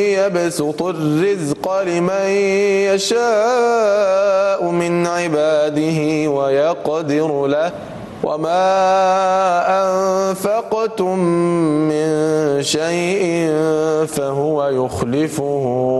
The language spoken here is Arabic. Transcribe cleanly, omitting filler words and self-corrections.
يبسط الرزق لمن يشاء من عباده ويقدر له وما أنفقتم من شيء فهو يخلفه